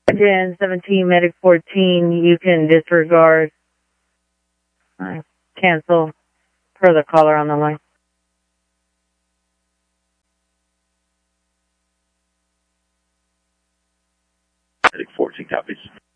10, 17, medic 14, you can disregard. Cancel per the caller on the line. Medic 14 copies.